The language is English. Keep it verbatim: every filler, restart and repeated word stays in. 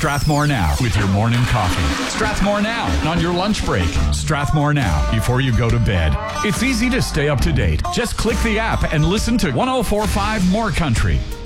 Strathmore Now with your morning coffee. Strathmore Now on your lunch break. Strathmore Now before you go to bed. It's easy to stay up to date. Just click the app and listen to one oh four point five More Country.